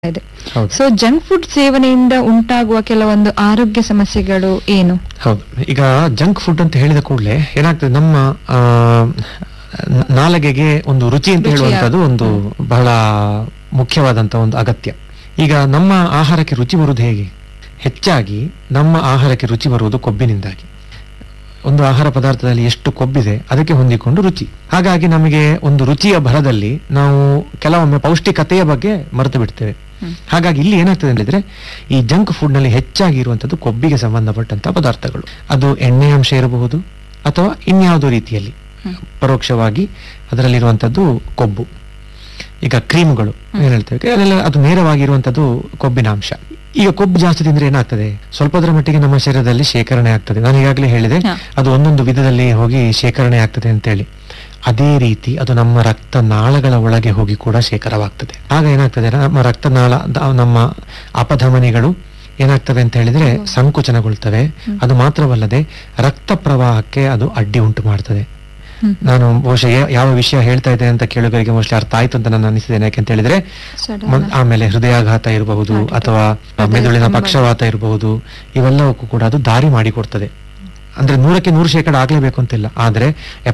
ಇದೆ. So junk food ಸೇವನೆಯಿಂದ ಉಂಟಾಗುವ ಕೆಲವೊಂದು ಆರೋಗ್ಯ ಸಮಸ್ಯೆಗಳು ಏನು? ಹೌದು, ಈಗ ಜಂಕ್ ಫುಡ್ ಅಂತ ಹೇಳಿದ ಕೂಡಲೇ ಏನಾಗ್ತದೆ, ನಮ್ಮ ನಾಲಿಗೆಗೆ ಒಂದು ರುಚಿ ಅಂತ ಹೇಳುವಂತದ್ದು ಒಂದು ಬಹಳ ಮುಖ್ಯವಾದಂತ ಒಂದು ಅಗತ್ಯ. ಈಗ ನಮ್ಮ ಆಹಾರಕ್ಕೆ ರುಚಿ ಬರುವುದು ಹೇಗೆ? ಹೆಚ್ಚಾಗಿ ನಮ್ಮ ಆಹಾರಕ್ಕೆ ರುಚಿ ಬರುವುದು ಕೊಬ್ಬಿನಿಂದಾಗಿ. ಒಂದು ಆಹಾರ ಪದಾರ್ಥದಲ್ಲಿ ಎಷ್ಟು ಕೊಬ್ಬಿದೆ ಅದಕ್ಕೆ ಹೊಂದಿಕೊಂಡು ರುಚಿ. ಹಾಗಾಗಿ ನಮಗೆ ಒಂದು ರುಚಿಯ ಭರದಲ್ಲಿ ನಾವು ಕೆಲವೊಮ್ಮೆ ಪೌಷ್ಟಿಕತೆಯ ಬಗ್ಗೆ ಮರೆತು ಬಿಡ್ತೇವೆ. ಹಾಗಾಗಿ ಇಲ್ಲಿ ಏನಾಗ್ತದೆ ಹೇಳಿದ್ರೆ, ಈ ಜಂಕ್ ಫುಡ್ ನಲ್ಲಿ ಹೆಚ್ಚಾಗಿ ಇರುವಂತದ್ದು ಕೊಬ್ಬಿಗೆ ಸಂಬಂಧಪಟ್ಟಂತ ಪದಾರ್ಥಗಳು. ಅದು ಎಣ್ಣೆ ಅಂಶ ಇರಬಹುದು ಅಥವಾ ಇನ್ಯಾವುದೋ ರೀತಿಯಲ್ಲಿ ಪರೋಕ್ಷವಾಗಿ ಅದರಲ್ಲಿರುವಂತದ್ದು ಕೊಬ್ಬು. ಈಗ ಕ್ರೀಮ್ಗಳು ಏನ್ ಹೇಳ್ತೇವೆ, ಅದೆಲ್ಲ ಅದು ನೇರವಾಗಿರುವಂತದ್ದು ಕೊಬ್ಬಿನ ಅಂಶ. ಈಗ ಕೊಬ್ಬು ಜಾಸ್ತಿ ತಿಂದ್ರೆ ಏನಾಗ್ತದೆ, ಸ್ವಲ್ಪದರ ಮಟ್ಟಿಗೆ ನಮ್ಮ ಶರೀರದಲ್ಲಿ ಶೇಖರಣೆ ಆಗ್ತದೆ. ನಾನು ಈಗಾಗಲೇ ಹೇಳಿದೆ, ಅದು ಒಂದೊಂದು ವಿಧದಲ್ಲಿ ಹೋಗಿ ಶೇಖರಣೆ ಆಗ್ತದೆ ಅಂತೇಳಿ. ಅದೇ ರೀತಿ ಅದು ನಮ್ಮ ರಕ್ತನಾಳಗಳ ಒಳಗೆ ಹೋಗಿ ಕೂಡ ಶೇಖರವಾಗ್ತದೆ. ಆಗ ಏನಾಗ್ತದೆ, ನಮ್ಮ ರಕ್ತನಾಳ, ನಮ್ಮ ಅಪಧಮನಿಗಳು ಏನಾಗ್ತವೆ ಅಂತ ಹೇಳಿದ್ರೆ ಸಂಕುಚನಗೊಳ್ತವೆ. ಅದು ಮಾತ್ರವಲ್ಲದೆ ರಕ್ತ ಪ್ರವಾಹಕ್ಕೆ ಅದು ಅಡ್ಡಿ ಉಂಟು ಮಾಡ್ತದೆ. ನಾನು ಬಹುಶಃ ಯಾವ ವಿಷಯ ಹೇಳ್ತಾ ಇದ್ದೇನೆ ಅಂತ ಕೇಳುಗರಿಗೆ ಮೋಸ್ಟ್ಲಿ ಅರ್ಥ ಆಯ್ತು ಅಂತ ನಾನು ಅನಿಸಿದ್ದೇನೆ. ಯಾಕೆಂತ ಹೇಳಿದ್ರೆ, ಆಮೇಲೆ ಹೃದಯಾಘಾತ ಇರಬಹುದು ಅಥವಾ ಮೆದುಳಿನ ಪಕ್ಷವಾತ ಇರಬಹುದು, ಇವೆಲ್ಲವಕ್ಕೂ ಕೂಡ ಅದು ದಾರಿ ಮಾಡಿಕೊಡ್ತದೆ. ಅಂದ್ರೆ 100% ಆಗ್ಲೇಬೇಕು ಅಂತಿಲ್ಲ, ಆದ್ರೆ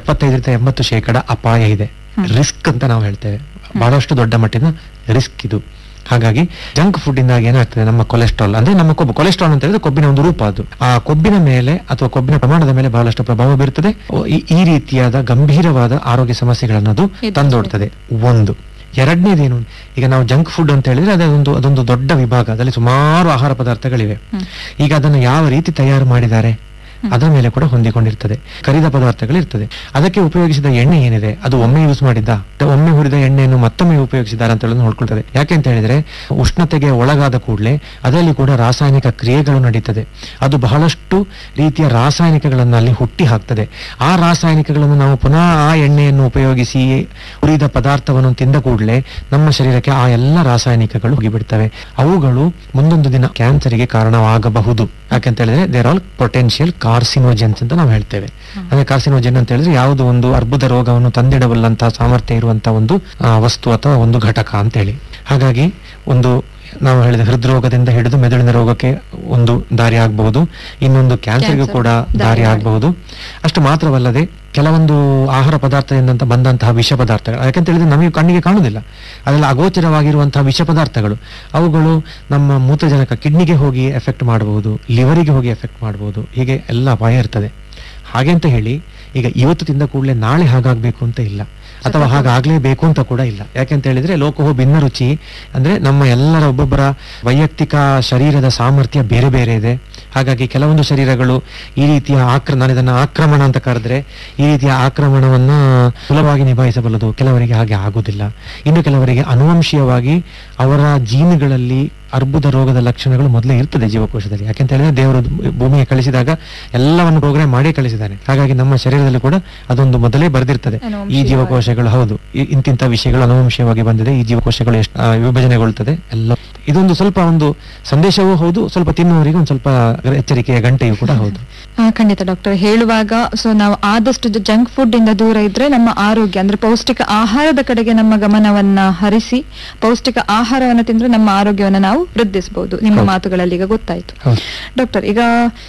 75-80% ಅಪಾಯ ಇದೆ. ರಿಸ್ಕ್ ಅಂತ ನಾವು ಹೇಳ್ತೇವೆ, ಬಹಳಷ್ಟು ದೊಡ್ಡ ಮಟ್ಟಿನ ರಿಸ್ಕ್ ಇದು. ಹಾಗಾಗಿ ಜಂಕ್ ಫುಡ್ ಇಂದಾಗಿ ಏನಾಗ್ತದೆ, ನಮ್ಮ ಕೊಲೆಸ್ಟ್ರಾಲ್ ಅಂದ್ರೆ ನಮ್ಮ ಕೊಬ್ಬು, ಕೊಲೆಸ್ಟ್ರಾಲ್ ಅಂತ ಹೇಳಿದ್ರೆ ಕೊಬ್ಬಿನ ಒಂದು ರೂಪ. ಅದು ಆ ಕೊಬ್ಬಿನ ಮೇಲೆ ಅಥವಾ ಕೊಬ್ಬಿನ ಪ್ರಮಾಣದ ಮೇಲೆ ಬಹಳಷ್ಟು ಪ್ರಭಾವ ಬೀರುತ್ತದೆ. ಈ ರೀತಿಯಾದ ಗಂಭೀರವಾದ ಆರೋಗ್ಯ ಸಮಸ್ಯೆಗಳನ್ನು ಅದು ತಂದೊಡ್ತದೆ. ಒಂದು. ಎರಡನೇದೇನು, ಈಗ ನಾವು ಜಂಕ್ ಫುಡ್ ಅಂತ ಹೇಳಿದ್ರೆ ಅದೊಂದು ದೊಡ್ಡ ವಿಭಾಗ, ಅದರಲ್ಲಿ ಸುಮಾರು ಆಹಾರ ಪದಾರ್ಥಗಳಿವೆ. ಈಗ ಅದನ್ನು ಯಾವ ರೀತಿ ತಯಾರು ಮಾಡಿದ್ದಾರೆ ಅದರ ಮೇಲೆ ಕೂಡ ಹೊಂದಿಕೊಂಡಿರ್ತದೆ. ಕರಿದ ಪದಾರ್ಥಗಳಿರ್ತದೆ. ಅದಕ್ಕೆ ಉಪಯೋಗಿಸಿದ ಎಣ್ಣೆ ಏನಿದೆ, ಅದು ಒಮ್ಮೆ ಯೂಸ್ ಮಾಡಿದ್ದ, ಒಮ್ಮೆ ಹುರಿದ ಎಣ್ಣೆಯನ್ನು ಮತ್ತೊಮ್ಮೆ ಉಪಯೋಗಿಸಿದ್ದಾರೆ ಅಂತ ಹೇಳೋದು ನೋಡ್ಕೊಳ್ತದೆ. ಯಾಕೆಂತ ಹೇಳಿದ್ರೆ, ಉಷ್ಣತೆಗೆ ಒಳಗಾದ ಕೂಡಲೇ ಅದರಲ್ಲಿ ಕೂಡ ರಾಸಾಯನಿಕ ಕ್ರಿಯೆಗಳು ನಡೀತದೆ. ಅದು ಬಹಳಷ್ಟು ರೀತಿಯ ರಾಸಾಯನಿಕಗಳನ್ನು ಅಲ್ಲಿ ಹುಟ್ಟಿ ಹಾಕ್ತದೆ. ಆ ರಾಸಾಯನಿಕಗಳನ್ನು ನಾವು ಪುನಃ ಆ ಎಣ್ಣೆಯನ್ನು ಉಪಯೋಗಿಸಿ ಹುರಿದ ಪದಾರ್ಥವನ್ನು ತಿಂದ ಕೂಡಲೇ ನಮ್ಮ ಶರೀರಕ್ಕೆ ಆ ಎಲ್ಲ ರಾಸಾಯನಿಕಗಳು ಹೋಗಿಬಿಡ್ತವೆ. ಅವುಗಳು ಮುಂದೊಂದು ದಿನ ಕ್ಯಾನ್ಸರ್ಗೆ ಕಾರಣವಾಗಬಹುದು. ಯಾಕೆಂತ ಹೇಳಿದ್ರೆ ದೇರ್ ಆಲ್ ಪೊಟೆನ್ಶಿಯಲ್ ಕಾರ್ಸಿನೋಜೆನ್ಸ್ ಅಂತ ನಾವು ಹೇಳ್ತೇವೆ. ಅಂದ್ರೆ ಕಾರ್ಸಿನೋಜೆನ್ ಅಂತ ಹೇಳಿದ್ರೆ ಯಾವುದೋ ಒಂದು ಅರ್ಬುದ ರೋಗವನ್ನು ತಂದಿಡಬಲ್ಲಂತಹ ಸಾಮರ್ಥ್ಯ ಇರುವಂತಹ ಒಂದು ವಸ್ತು ಅಥವಾ ಒಂದು ಘಟಕ ಅಂತ ಹೇಳಿ. ಹಾಗಾಗಿ ಒಂದು ನಾವು ಹೇಳಿದ ಹೃದ್ರೋಗದಿಂದ ಹಿಡಿದು ಮೆದುಳಿನ ರೋಗಕ್ಕೆ ಒಂದು ದಾರಿ ಆಗಬಹುದು, ಇನ್ನೊಂದು ಕ್ಯಾನ್ಸರ್ಗೂ ಕೂಡ ದಾರಿ ಆಗಬಹುದು. ಅಷ್ಟು ಮಾತ್ರವಲ್ಲದೆ ಕೆಲವೊಂದು ಆಹಾರ ಪದಾರ್ಥದಿಂದ ಬಂದಂತಹ ವಿಷ ಪದಾರ್ಥಗಳು, ಯಾಕಂತ ಹೇಳಿದ್ರೆ ನಮಗೆ ಕಣ್ಣಿಗೆ ಕಾಣುವುದಿಲ್ಲ, ಅದೆಲ್ಲ ಅಗೋಚರವಾಗಿರುವಂತಹ ವಿಷ ಪದಾರ್ಥಗಳು, ಅವುಗಳು ನಮ್ಮ ಮೂತ್ರಜನಕ ಕಿಡ್ನಿಗೆ ಹೋಗಿ ಎಫೆಕ್ಟ್ ಮಾಡಬಹುದು, ಲಿವರಿಗೆ ಹೋಗಿ ಎಫೆಕ್ಟ್ ಮಾಡಬಹುದು. ಹೀಗೆ ಎಲ್ಲ ಅಪಾಯ ಇರ್ತದೆ. ಹಾಗೆ ಅಂತ ಹೇಳಿ ಈಗ ಇವತ್ತು ತಿಂದ ಕೂಡಲೇ ನಾಳೆ ಹಾಗಾಗ್ಬೇಕು ಅಂತ ಇಲ್ಲ, ಅಥವಾ ಹಾಗಾಗ್ಲೇಬೇಕು ಅಂತ ಕೂಡ ಇಲ್ಲ. ಯಾಕೆಂತ ಹೇಳಿದ್ರೆ ಲೋಕಹೋ ಭಿನ್ನ ರುಚಿ, ಅಂದ್ರೆ ನಮ್ಮ ಎಲ್ಲರ ಒಬ್ಬೊಬ್ಬರ ವೈಯಕ್ತಿಕ ಶರೀರದ ಸಾಮರ್ಥ್ಯ ಬೇರೆ ಬೇರೆ ಇದೆ. ಹಾಗಾಗಿ ಕೆಲವೊಂದು ಶರೀರಗಳು ಈ ರೀತಿಯ ನಾನು ಇದನ್ನ ಆಕ್ರಮಣ ಅಂತ ಕರೆದ್ರೆ, ಈ ರೀತಿಯ ಆಕ್ರಮಣವನ್ನ ಸುಲಭವಾಗಿ ನಿಭಾಯಿಸಬಲ್ಲದು, ಕೆಲವರಿಗೆ ಹಾಗೆ ಆಗುದಿಲ್ಲ. ಇನ್ನು ಕೆಲವರಿಗೆ ಅನುವಂಶೀಯವಾಗಿ ಅವರ ಜೀನ್ಗಳಲ್ಲಿ ಅರ್ಬುದ ರೋಗದ ಲಕ್ಷಣಗಳು ಮೊದಲೇ ಇರ್ತದೆ ಜೀವಕೋಶದಲ್ಲಿ. ಯಾಕೆಂತ ಹೇಳಿದ್ರೆ ದೇವರು ಭೂಮಿಗೆ ಕಳಿಸಿದಾಗ ಎಲ್ಲವನ್ನು ಪ್ರೋಗ್ರಾಮ್ ಮಾಡಿ ಕಳಿಸಿದ್ದಾನೆ. ಹಾಗಾಗಿ ನಮ್ಮ ಶರೀರದಲ್ಲಿ ಕೂಡ ಅದೊಂದು ಮೊದಲೇ ಬರೆದಿರ್ತದೆ, ಈ ಜೀವಕೋಶಗಳು ಹೌದು ಇಂತಿಂತ ವಿಷಯಗಳು ಅನುವಂಶೀಯವಾಗಿ ಬಂದಿದೆ, ಈ ಜೀವಕೋಶಗಳು ಎಷ್ಟು ವಿಭಜನೆಗೊಳ್ತದೆ ಎಲ್ಲ. ಇದೊಂದು ಸ್ವಲ್ಪ ಒಂದು ಸಂದೇಶವೂ ಹೌದು, ಸ್ವಲ್ಪ ತಿನ್ನುವವರಿಗೆ ಒಂದು ಸ್ವಲ್ಪ ಎಚ್ಚರಿಕೆಯ ಗಂಟೆಯೂ ಕೂಡ ಹೌದು. ಖಂಡಿತ ಡಾಕ್ಟರ್. ಹೇಳುವಾಗ ಸೊ ನಾವು ಆದಷ್ಟು ಜಂಕ್ ಫುಡ್ ಇಂದ ದೂರ ಇದ್ರೆ ನಮ್ಮ ಆರೋಗ್ಯ ಅಂದ್ರೆ ಪೌಷ್ಟಿಕ ಆಹಾರದ ಕಡೆಗೆ ನಮ್ಮ ಗಮನವನ್ನ ಹರಿಸಿ ಪೌಷ್ಟಿಕ ಆಹಾರವನ್ನ ತಿಂದ್ರೆ ನಮ್ಮ ಆರೋಗ್ಯವನ್ನ ನಾವು ವೃದ್ಧಿಸಬಹುದು. ನಿಮ್ಮ ಮಾತುಗಳಲ್ಲಿ ಈಗ ಗೊತ್ತಾಯ್ತು ಡಾಕ್ಟರ್. ಈಗ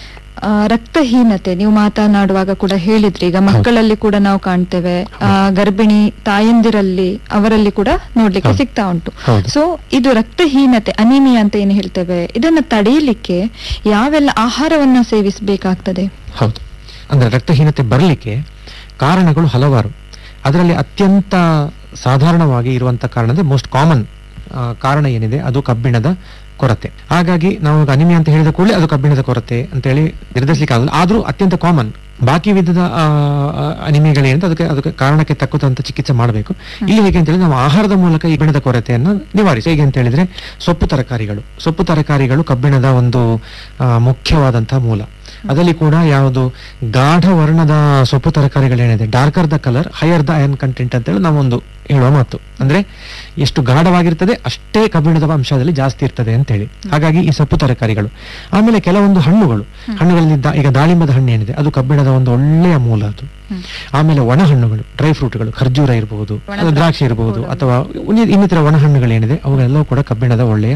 ರಕ್ತಹೀನತೆ ನೀವು ಮಾತನಾಡುವಾಗ ಕೂಡ ಹೇಳಿದ್ರಿ, ಈಗ ಮಕ್ಕಳಲ್ಲಿ ಕೂಡ ನಾವು ಕಾಣ್ತೇವೆ, ಗರ್ಭಿಣಿ ತಾಯಂದಿರಲ್ಲಿ ಅವರಲ್ಲಿ ಕೂಡ ನೋಡ್ಲಿಕ್ಕೆ ಸಿಗ್ತಾ ಉಂಟು. ಸೊ ಇದು ರಕ್ತಹೀನತೆ, ಅನಿಮಿಯಾ ಅಂತ ಏನು ಹೇಳ್ತೇವೆ, ಇದನ್ನ ತಡೆಯಲಿಕ್ಕೆ ಯಾವೆಲ್ಲ ಆಹಾರವನ್ನ ಸೇವಿಸಬೇಕಾಗ್ತದೆ? ಹೌದು, ಅಂದ್ರೆ ರಕ್ತಹೀನತೆ ಬರಲಿಕ್ಕೆ ಕಾರಣಗಳು ಹಲವಾರು. ಅದರಲ್ಲಿ ಅತ್ಯಂತ ಸಾಧಾರಣವಾಗಿ ಇರುವಂತಹ ಕಾರಣ ಅಂದ್ರೆ ಮೋಸ್ಟ್ ಕಾಮನ್ ಕಾರಣ ಏನಿದೆ, ಅದು ಕಬ್ಬಿಣದ ಕೊರತೆ. ಹಾಗಾಗಿ ನಾವು ಅನಿಮಿಯಾ ಅಂತ ಹೇಳಿದ ಕೂಡಲೇ ಅದು ಕಬ್ಬಿಣದ ಕೊರತೆ ಅಂತ ಹೇಳಿ ನಿರ್ಧರಿಸಲಿಕ್ಕೆ ಆಗಲ್ಲ. ಆದ್ರೂ ಅತ್ಯಂತ ಕಾಮನ್. ಬಾಕಿ ವಿಧದ ಅನಿಮಿಯಾಗಳೇನಿದೆ ಅದಕ್ಕೆ ಕಾರಣಕ್ಕೆ ತಕ್ಕಂತ ಚಿಕಿತ್ಸೆ ಮಾಡಬೇಕು. ಇಲ್ಲಿ ಹೇಗೆ ಅಂತ ಹೇಳಿದ್ರೆ ನಾವು ಆಹಾರದ ಮೂಲಕ ಈ ಕಬ್ಬಿಣದ ಕೊರತೆಯನ್ನು ನಿವಾರಿಸಿ. ಹೇಗೆ ಅಂತ ಹೇಳಿದ್ರೆ ಸೊಪ್ಪು ತರಕಾರಿಗಳು ಕಬ್ಬಿಣದ ಒಂದು ಮುಖ್ಯವಾದಂತಹ ಮೂಲ. ಅದರಲ್ಲಿ ಕೂಡ ಯಾವುದು ಗಾಢ ವರ್ಣದ ಸೊಪ್ಪು ತರಕಾರಿಗಳೇನಿದೆ, darker the colour higher the iron content ಅಂತ ಹೇಳಿ ನಾವೊಂದು ಹೇಳುವ ಮಾತು. ಅಂದ್ರೆ ಎಷ್ಟು ಗಾಢವಾಗಿರ್ತದೆ ಅಷ್ಟೇ ಕಬ್ಬಿಣದ ಅಂಶದಲ್ಲಿ ಜಾಸ್ತಿ ಇರ್ತದೆ ಅಂತ ಹೇಳಿ. ಹಾಗಾಗಿ ಈ ಸೊಪ್ಪು ತರಕಾರಿಗಳು. ಆಮೇಲೆ ಕೆಲವೊಂದು ಹಣ್ಣುಗಳಲ್ಲಿ ಈಗ ದಾಳಿಂಬದ ಹಣ್ಣು ಏನಿದೆ ಅದು ಕಬ್ಬಿಣದ ಒಂದು ಒಳ್ಳೆಯ ಮೂಲ ಅದು. ಆಮೇಲೆ ಒಣ ಹಣ್ಣುಗಳು, ಡ್ರೈ ಫ್ರೂಟ್ಗಳು, ಖರ್ಜೂರ ಇರಬಹುದು, ದ್ರಾಕ್ಷಿ ಇರಬಹುದು, ಅಥವಾ ಇನ್ನಿತರ ಒಣ ಹಣ್ಣುಗಳೇನಿದೆ ಅವುಗಳೆಲ್ಲವೂ ಕೂಡ ಕಬ್ಬಿಣದ ಒಳ್ಳೆಯ